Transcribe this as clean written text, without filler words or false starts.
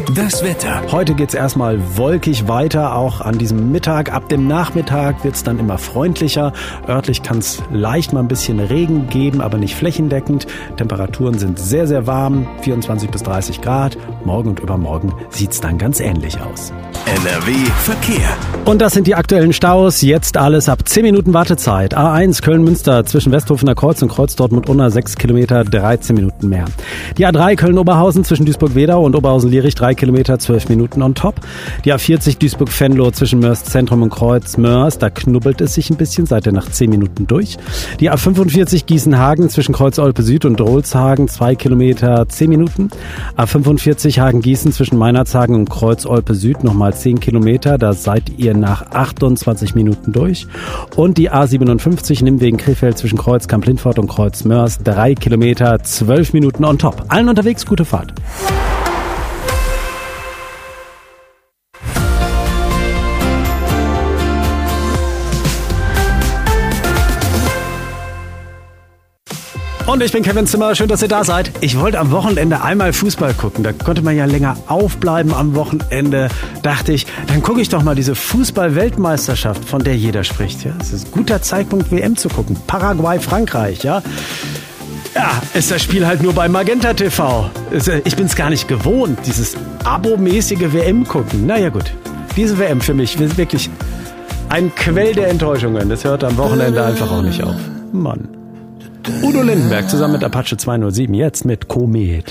Das Wetter. Heute geht's erstmal wolkig weiter, auch an diesem Mittag. Ab dem Nachmittag wird's dann immer freundlicher. Örtlich kann's leicht mal ein bisschen Regen geben, aber nicht flächendeckend. Temperaturen sind sehr, sehr warm, 24 bis 30 Grad. Morgen und übermorgen sieht's dann ganz ähnlich aus. NRW Verkehr. Und das sind die aktuellen Staus. Jetzt alles ab 10 Minuten Wartezeit. A1 Köln-Münster zwischen Westhofener Kreuz und Kreuz Dortmund-Unna 6 Kilometer, 13 Minuten mehr. Die A3 Köln-Oberhausen zwischen Duisburg-Wedau und Oberhausen-Lierich 3 Kilometer, 12 Minuten on top. Die A40 Duisburg-Venlo zwischen Mörs-Zentrum und Kreuz-Mörs, da knubbelt es sich ein bisschen, seid ihr nach 10 Minuten durch. Die A45 Gießen-Hagen zwischen Kreuz-Olpe-Süd und Drolshagen 2 Kilometer, 10 Minuten. A45 Hagen-Gießen zwischen Meinerzhagen und Kreuz-Olpe-Süd nochmal 10 Kilometer, da seid ihr nach 28 Minuten durch. Und die A57 Nimwegen-Krefeld zwischen Kreuz Kamp-Lindfort und Kreuz Mörs 3 Kilometer, 12 Minuten on top. Allen unterwegs, gute Fahrt. Und ich bin Kevin Zimmer, schön, dass ihr da seid. Ich wollte am Wochenende einmal Fußball gucken. Da konnte man ja länger aufbleiben am Wochenende. Dachte ich, dann gucke ich doch mal diese Fußball-Weltmeisterschaft, von der jeder spricht. Ja, es ist ein guter Zeitpunkt, WM zu gucken. Paraguay, Frankreich, ja. Ja, ist das Spiel halt nur bei Magenta TV. Ich bin's gar nicht gewohnt, dieses abomäßige WM gucken. Naja gut, diese WM für mich ist wirklich ein Quell der Enttäuschungen. Das hört am Wochenende einfach auch nicht auf. Mann. Udo Lindenberg zusammen mit Apache 207, jetzt mit Komet.